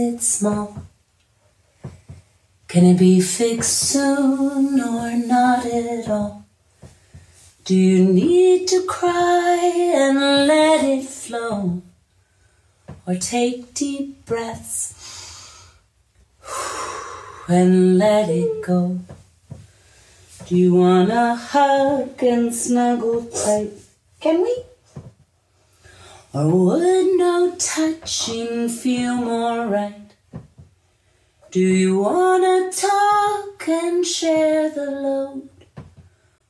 It's small. Can it be fixed soon or not at all? Do you need to cry and let it flow? Or take deep breaths and let it go? Do you wanna hug and snuggle tight? Can we? Or would no touching feel more right? Do you wanna talk and share the load?